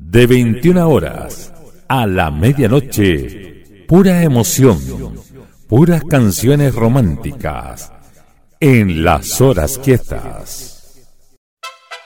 De 21 horas a la medianoche, pura emoción, puras canciones románticas en las horas quietas.